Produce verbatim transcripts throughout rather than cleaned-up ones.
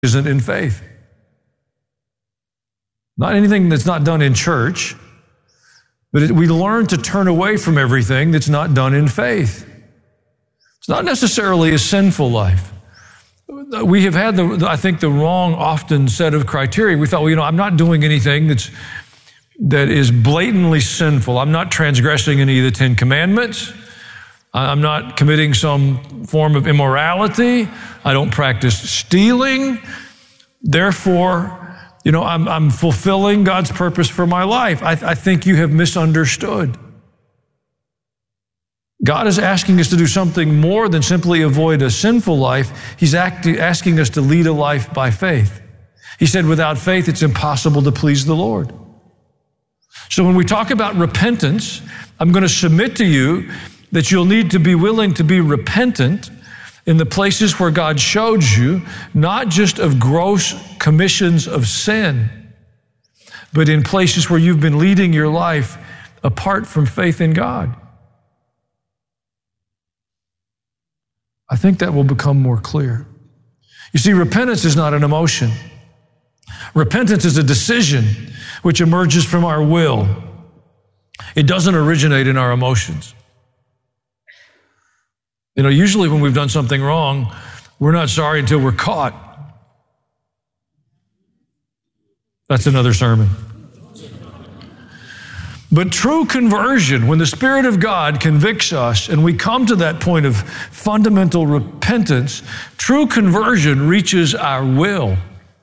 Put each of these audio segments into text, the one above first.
isn't in faith. Not anything that's not done in church, but it, we learn to turn away from everything that's not done in faith. It's not necessarily a sinful life. We have had, the, I think, the wrong often set of criteria. We thought, well, you know, I'm not doing anything that's that is blatantly sinful. I'm not transgressing any of the Ten Commandments. I'm not committing some form of immorality. I don't practice stealing. Therefore, you know, I'm, I'm fulfilling God's purpose for my life. I, I think you have misunderstood. God is asking us to do something more than simply avoid a sinful life. He's act, asking us to lead a life by faith. He said, without faith, it's impossible to please the Lord. So when we talk about repentance, I'm going to submit to you that you'll need to be willing to be repentant in the places where God showed you, not just of gross commissions of sin, but in places where you've been leading your life apart from faith in God. I think that will become more clear. You see, repentance is not an emotion. Repentance is a decision which emerges from our will. It doesn't originate in our emotions. You know, usually when we've done something wrong, we're not sorry until we're caught. That's another sermon. But true conversion, when the Spirit of God convicts us and we come to that point of fundamental repentance, true conversion reaches our will.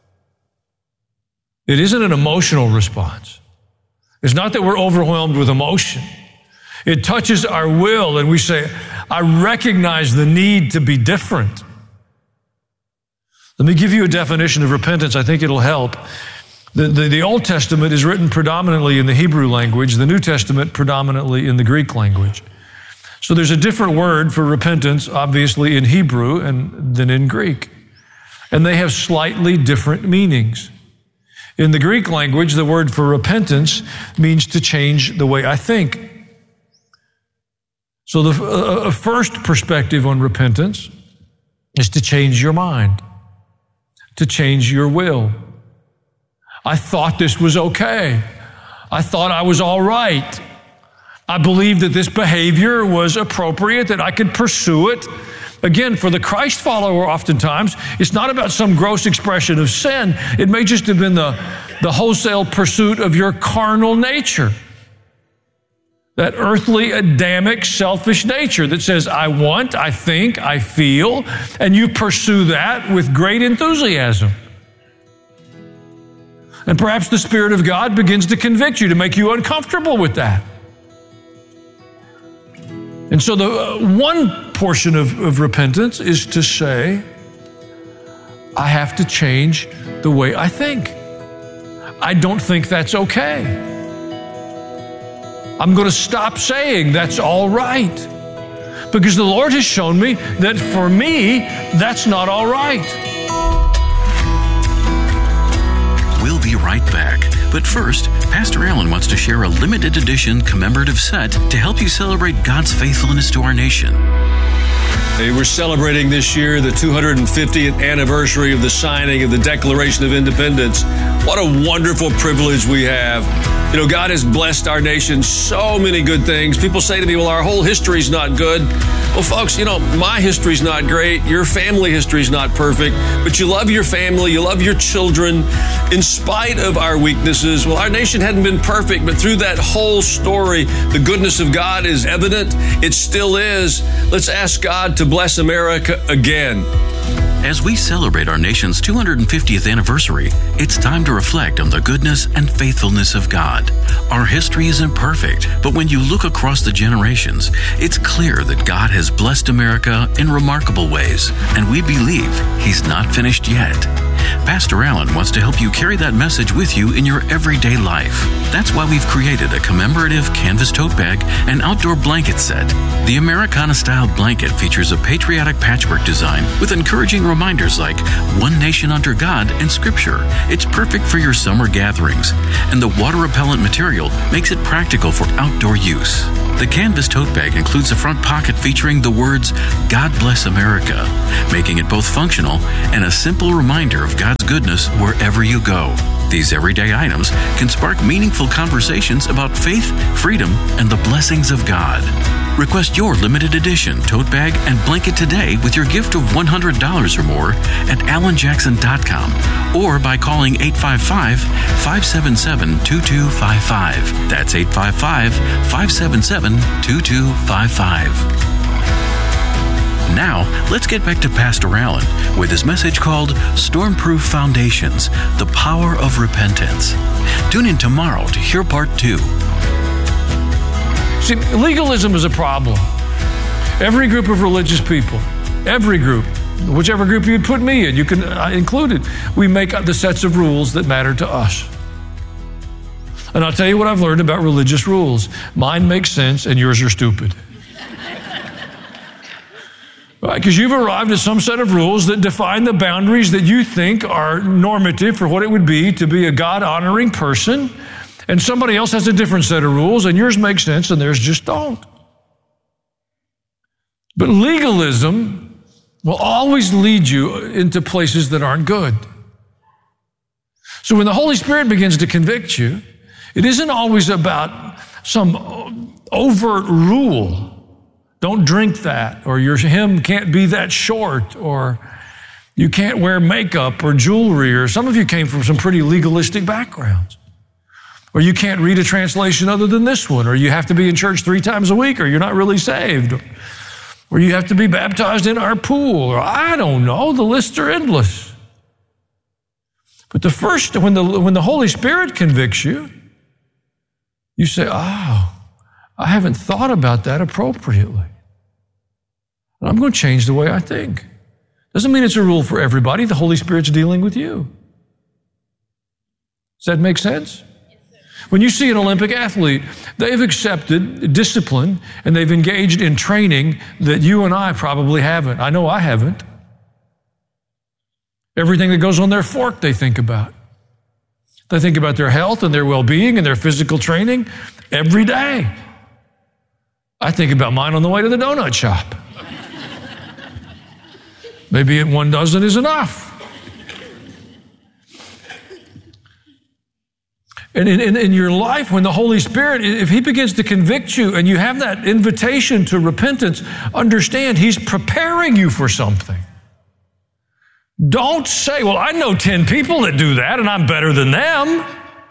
It isn't an emotional response. It's not that we're overwhelmed with emotion. It touches our will and we say, I recognize the need to be different. Let me give you a definition of repentance. I think it'll help. The, the, the Old Testament is written predominantly in the Hebrew language, the New Testament predominantly in the Greek language. So there's a different word for repentance, obviously, in Hebrew and than in Greek. And they have slightly different meanings. In the Greek language, the word for repentance means to change the way I think. So the uh, first perspective on repentance is to change your mind, to change your will. I thought this was okay. I thought I was all right. I believed that this behavior was appropriate, that I could pursue it. Again, for the Christ follower, oftentimes, it's not about some gross expression of sin. It may just have been the, the wholesale pursuit of your carnal nature. That earthly, Adamic, selfish nature that says, I want, I think, I feel, and you pursue that with great enthusiasm. And perhaps the Spirit of God begins to convict you, to make you uncomfortable with that. And so the uh, one portion of, of repentance is to say, I have to change the way I think. I don't think that's okay. I'm going to stop saying that's all right. Because the Lord has shown me that for me, that's not all right. We'll be right back. But first, Pastor Allen wants to share a limited edition commemorative set to help you celebrate God's faithfulness to our nation. Hey, we're celebrating this year the two hundred fiftieth anniversary of the signing of the Declaration of Independence. What a wonderful privilege we have. You know, God has blessed our nation so many good things. People say to me, well, our whole history's not good. Well, folks, you know, my history's not great. Your family history's not perfect. But you love your family. You love your children. In spite of our weaknesses, well, our nation hadn't been perfect, but through that whole story, the goodness of God is evident. It still is. Let's ask God to bless America again. As we celebrate our nation's two hundred fiftieth anniversary, it's time to reflect on the goodness and faithfulness of God. Our history isn't perfect, but when you look across the generations, it's clear that God has blessed America in remarkable ways, and we believe He's not finished yet. Pastor Allen wants to help you carry that message with you in your everyday life. That's why we've created a commemorative canvas tote bag and outdoor blanket set. The Americana-style blanket features a patriotic patchwork design with encouraging reminders like one nation under God and Scripture. It's perfect for your summer gatherings, and the water-repellent material makes it practical for outdoor use. The canvas tote bag includes a front pocket featuring the words, God Bless America, making it both functional and a simple reminder of God's goodness wherever you go. These everyday items can spark meaningful conversations about faith, freedom, and the blessings of God. Request your limited edition tote bag and blanket today with your gift of one hundred dollars or more at alan jackson dot com or by calling eight five five, five seven seven, two two five five. That's eight five five, five seven seven, two two five five. Now, let's get back to Pastor Allen with his message called Stormproof Foundations, the Power of Repentance. Tune in tomorrow to hear part two. See, legalism is a problem. Every group of religious people, every group, whichever group you'd put me in, you can uh, include it. We make the sets of rules that matter to us. And I'll tell you what I've learned about religious rules. Mine makes sense and yours are stupid. Right? Because you've arrived at some set of rules that define the boundaries that you think are normative for what it would be to be a God-honoring person. And somebody else has a different set of rules, and yours make sense, and theirs just don't. But legalism will always lead you into places that aren't good. So when the Holy Spirit begins to convict you, it isn't always about some overt rule. Don't drink that, or your hymn can't be that short, or you can't wear makeup or jewelry, or some of you came from some pretty legalistic backgrounds. Or you can't read a translation other than this one, or you have to be in church three times a week, or you're not really saved, or you have to be baptized in our pool, or I don't know, the lists are endless. But the first, when the, when the Holy Spirit convicts you, you say, oh, I haven't thought about that appropriately. And I'm going to change the way I think. Doesn't mean it's a rule for everybody. The Holy Spirit's dealing with you. Does that make sense? When you see an Olympic athlete, they've accepted discipline and they've engaged in training that you and I probably haven't. I know I haven't. Everything that goes on their fork they think about. They think about their health and their well-being and their physical training every day. I think about mine on the way to the donut shop. Maybe one dozen is enough. And in, in, in your life, when the Holy Spirit, if He begins to convict you and you have that invitation to repentance, understand He's preparing you for something. Don't say, well, I know ten people that do that and I'm better than them.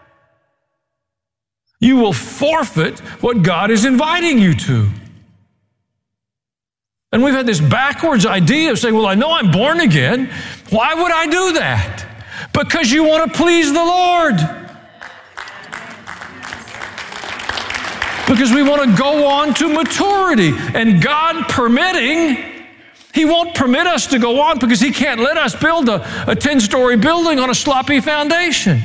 You will forfeit what God is inviting you to. And we've had this backwards idea of saying, well, I know I'm born again. Why would I do that? Because you want to please the Lord. Because we want to go on to maturity. And God permitting, He won't permit us to go on because He can't let us build a, a ten-story building on a sloppy foundation.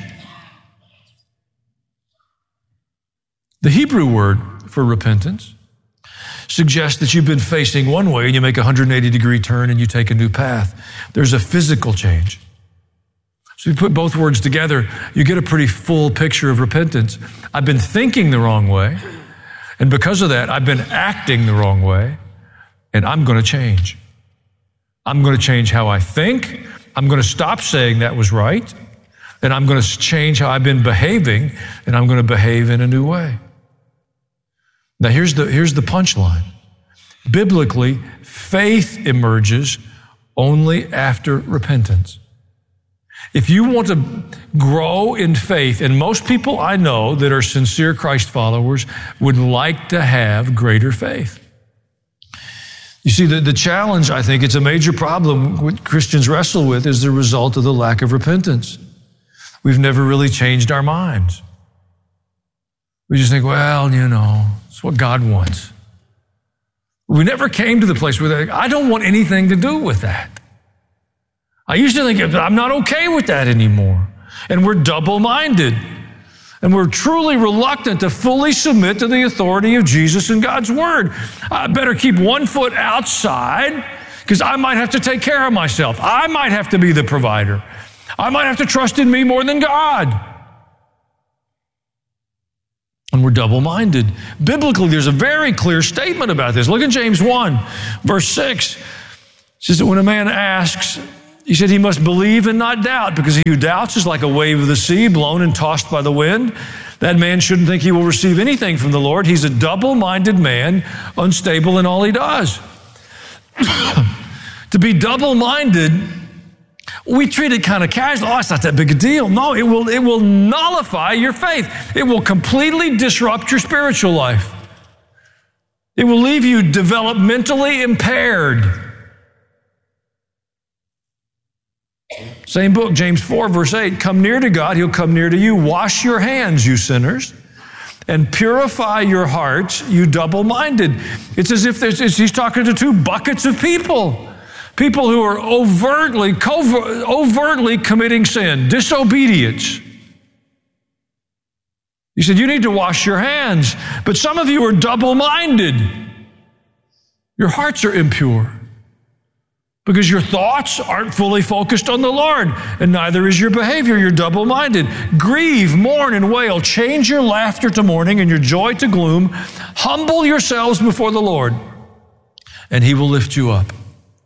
The Hebrew word for repentance suggests that you've been facing one way and you make a one hundred eighty degree turn and you take a new path. There's a physical change. So you put both words together, you get a pretty full picture of repentance. I've been thinking the wrong way, and because of that, I've been acting the wrong way, and I'm going to change. I'm going to change how I think. I'm going to stop saying that was right, and I'm going to change how I've been behaving, and I'm going to behave in a new way. Now, here's the, here's the punchline. Biblically, faith emerges only after repentance. If you want to grow in faith, and most people I know that are sincere Christ followers would like to have greater faith. You see, the, the challenge, I think, it's a major problem what Christians wrestle with is the result of the lack of repentance. We've never really changed our minds. We just think, well, you know, it's what God wants. We never came to the place where they, I don't want anything to do with that. I used to think, I'm not okay with that anymore. And we're double-minded. And we're truly reluctant to fully submit to the authority of Jesus and God's Word. I better keep one foot outside because I might have to take care of myself. I might have to be the provider. I might have to trust in me more than God. And we're double-minded. Biblically, there's a very clear statement about this. Look at James one, verse six. It says that when a man asks, he said he must believe and not doubt, because he who doubts is like a wave of the sea, blown and tossed by the wind. That man shouldn't think he will receive anything from the Lord. He's a double-minded man, unstable in all he does. To be double-minded, we treat it kind of casual. Oh, it's not that big a deal. No, it will, it will nullify your faith. It will completely disrupt your spiritual life. It will leave you developmentally impaired. Same book, James four, verse eight. Come near to God, he'll come near to you. Wash your hands, you sinners, and purify your hearts, you double-minded. It's as if there's, it's, he's talking to two buckets of people. People who are overtly, covert, overtly committing sin, disobedience. He said, you need to wash your hands. But some of you are double-minded. Your hearts are impure because your thoughts aren't fully focused on the Lord, and neither is your behavior. You're double-minded. Grieve, mourn, and wail. Change your laughter to mourning and your joy to gloom. Humble yourselves before the Lord, and he will lift you up.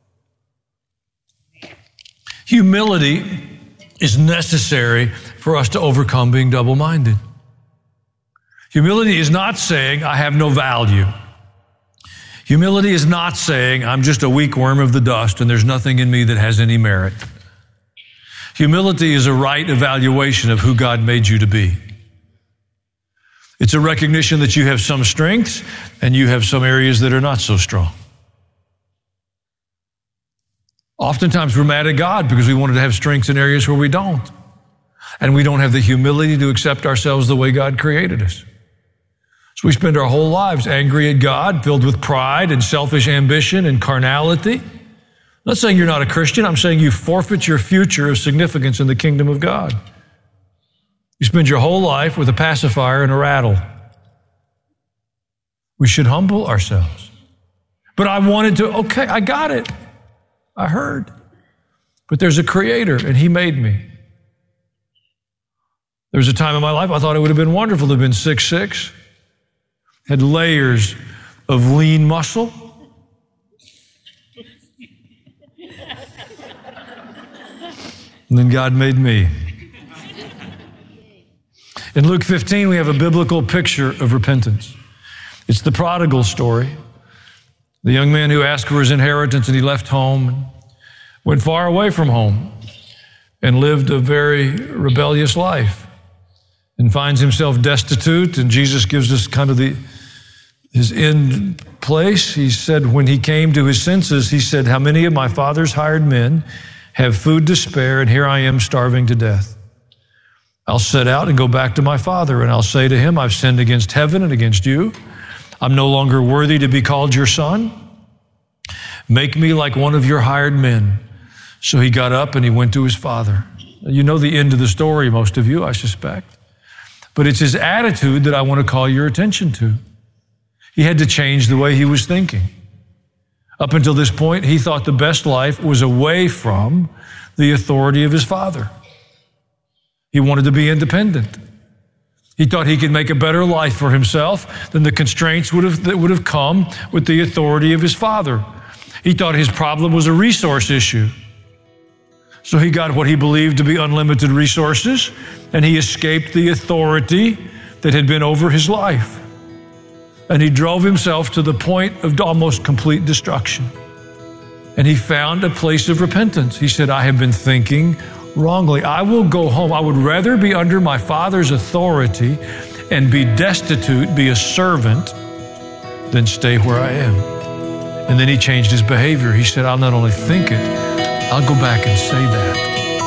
Humility is necessary for us to overcome being double-minded. Humility is not saying, I have no value. Humility is not saying, I'm just a weak worm of the dust and there's nothing in me that has any merit. Humility is a right evaluation of who God made you to be. It's a recognition that you have some strengths and you have some areas that are not so strong. Oftentimes we're mad at God because we wanted to have strengths in areas where we don't. And we don't have the humility to accept ourselves the way God created us. So we spend our whole lives angry at God, filled with pride and selfish ambition and carnality. I'm not saying you're not a Christian. I'm saying you forfeit your future of significance in the kingdom of God. You spend your whole life with a pacifier and a rattle. We should humble ourselves. But I wanted to, okay, I got it. I heard. But there's a creator, and he made me. There was a time in my life I thought it would have been wonderful to have been six foot six, had layers of lean muscle. And then God made me. In Luke fifteen, we have a biblical picture of repentance. It's the prodigal story. The young man who asked for his inheritance and he left home and went far away from home and lived a very rebellious life and finds himself destitute. And Jesus gives us kind of the his end place. He said when he came to his senses, he said, how many of my father's hired men have food to spare, and here I am starving to death. I'll set out and go back to my father, and I'll say to him, I've sinned against heaven and against you. I'm no longer worthy to be called your son. Make me like one of your hired men. So he got up and he went to his father. You know the end of the story, most of you, I suspect. But it's his attitude that I want to call your attention to. He had to change the way he was thinking. Up until this point, he thought the best life was away from the authority of his father. He wanted to be independent. He thought he could make a better life for himself than the constraints would have, that would have come with the authority of his father. He thought his problem was a resource issue. So he got what he believed to be unlimited resources, and he escaped the authority that had been over his life. And he drove himself to the point of almost complete destruction. And he found a place of repentance. He said, I have been thinking wrongly. I will go home. I would rather be under my father's authority and be destitute, be a servant, than stay where I am. And then he changed his behavior. He said, I'll not only think it, I'll go back and say that.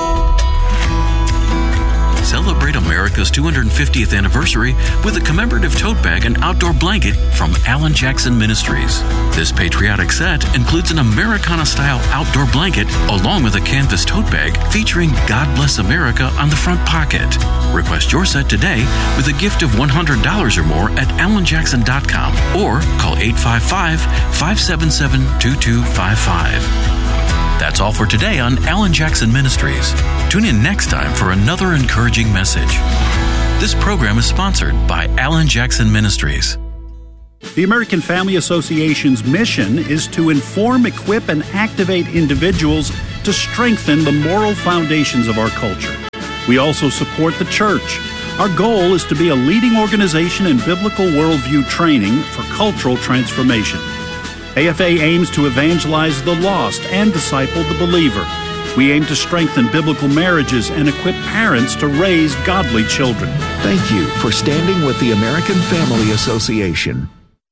Celebrate America's two hundred fiftieth anniversary with a commemorative tote bag and outdoor blanket from Alan Jackson Ministries. This patriotic set includes an Americana-style outdoor blanket along with a canvas tote bag featuring God Bless America on the front pocket. Request your set today with a gift of one hundred dollars or more at alan jackson dot com or call eight five five, five seven seven, two two five five. That's all for today on Alan Jackson Ministries. Tune in next time for another encouraging message. This program is sponsored by Alan Jackson Ministries. The American Family Association's mission is to inform, equip, and activate individuals to strengthen the moral foundations of our culture. We also support the church. Our goal is to be a leading organization in biblical worldview training for cultural transformation. A F A aims to evangelize the lost and disciple the believer. We aim to strengthen biblical marriages and equip parents to raise godly children. Thank you for standing with the American Family Association.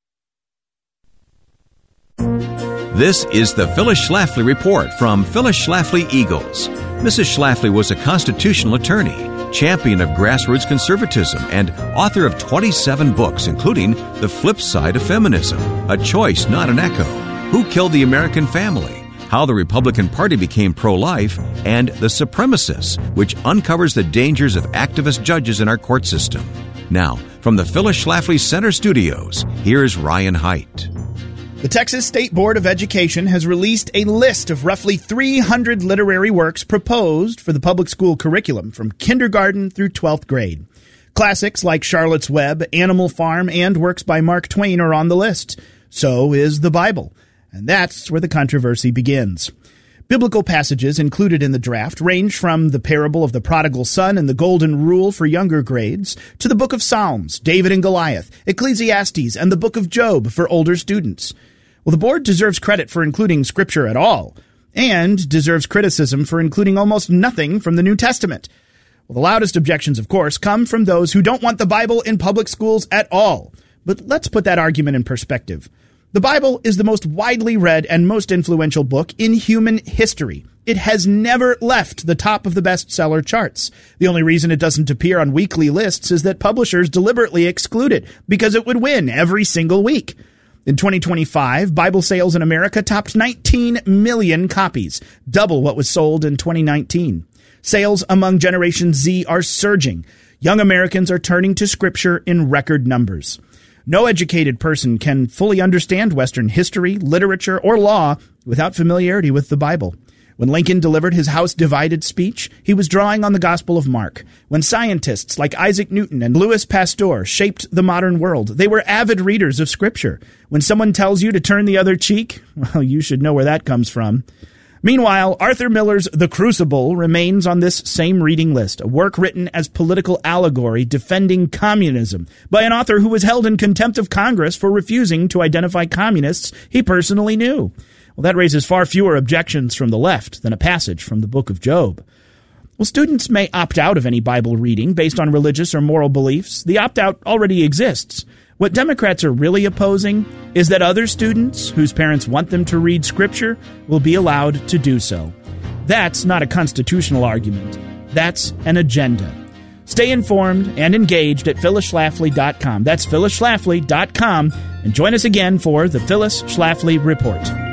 This is the Phyllis Schlafly Report from Phyllis Schlafly Eagles. Missus Schlafly was a constitutional attorney, champion of grassroots conservatism, and author of twenty-seven books, including The Flip Side of Feminism, A Choice, Not an Echo, Who Killed the American Family, How the Republican Party Became Pro-Life, and The Supremacists, which uncovers the dangers of activist judges in our court system. Now, from the Phyllis Schlafly Center Studios, here's Ryan Haidt. The Texas State Board of Education has released a list of roughly three hundred literary works proposed for the public school curriculum from kindergarten through twelfth grade. Classics like Charlotte's Web, Animal Farm, and works by Mark Twain are on the list. So is the Bible. And that's where the controversy begins. Biblical passages included in the draft range from the parable of the prodigal son and the golden rule for younger grades to the book of Psalms, David and Goliath, Ecclesiastes, and the book of Job for older students. Well, the board deserves credit for including scripture at all, and deserves criticism for including almost nothing from the New Testament. Well, the loudest objections, of course, come from those who don't want the Bible in public schools at all. But let's put that argument in perspective. The Bible is the most widely read and most influential book in human history. It has never left the top of the bestseller charts. The only reason it doesn't appear on weekly lists is that publishers deliberately exclude it because it would win every single week. In twenty twenty-five, Bible sales in America topped nineteen million copies, double what was sold in twenty nineteen. Sales among Generation Z are surging. Young Americans are turning to Scripture in record numbers. No educated person can fully understand Western history, literature, or law without familiarity with the Bible. When Lincoln delivered his House Divided speech, he was drawing on the Gospel of Mark. When scientists like Isaac Newton and Louis Pasteur shaped the modern world, they were avid readers of Scripture. When someone tells you to turn the other cheek, well, you should know where that comes from. Meanwhile, Arthur Miller's The Crucible remains on this same reading list, a work written as political allegory defending communism by an author who was held in contempt of Congress for refusing to identify communists he personally knew. Well, that raises far fewer objections from the left than a passage from the book of Job. Well, students may opt out of any Bible reading based on religious or moral beliefs. The opt-out already exists. What Democrats are really opposing is that other students whose parents want them to read Scripture will be allowed to do so. That's not a constitutional argument. That's an agenda. Stay informed and engaged at phyllis schlafly dot com. That's phyllis schlafly dot com. And join us again for the Phyllis Schlafly Report.